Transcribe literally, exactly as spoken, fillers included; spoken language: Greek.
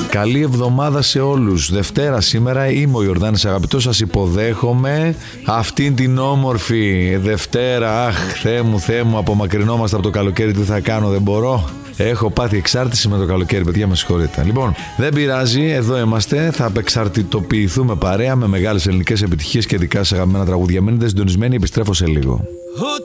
Καλή εβδομάδα σε όλους. Δευτέρα σήμερα, είμαι ο Ιορδάνης αγαπητός. Σας υποδέχομαι αυτήν την όμορφη Δευτέρα. Αχ, Θεέ μου, Θεέ μου, απομακρυνόμαστε από το καλοκαίρι. Τι θα κάνω, δεν μπορώ. Έχω πάθει εξάρτηση με το καλοκαίρι, παιδιά, με συγχωρείτε. Λοιπόν, δεν πειράζει, εδώ είμαστε. Θα απεξαρτητοποιηθούμε παρέα με μεγάλες ελληνικές επιτυχίες και δικά σας αγαπημένα τραγούδια. Μείνετε συντονισμένοι, επιστρέφω σε λίγο.